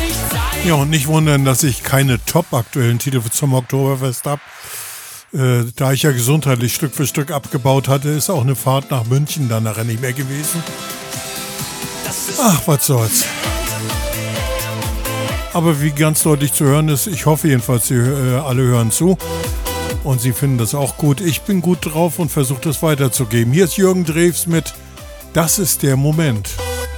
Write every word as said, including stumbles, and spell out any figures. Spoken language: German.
Ja, und nicht wundern, dass ich keine top-aktuellen Titel zum Oktoberfest habe. Äh, da ich ja gesundheitlich Stück für Stück abgebaut hatte, ist auch eine Fahrt nach München dann nachher nicht mehr gewesen. Ach, was soll's. Aber wie ganz deutlich zu hören ist, ich hoffe jedenfalls, Sie äh, alle hören zu. Und Sie finden das auch gut. Ich bin gut drauf und versuche das weiterzugeben. Hier ist Jürgen Drews mit Das ist der Moment.